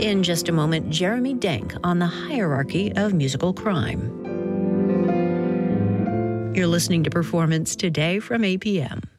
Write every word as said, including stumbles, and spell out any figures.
In just a moment, Jeremy Denk on the hierarchy of musical crime. You're listening to Performance Today from A P M.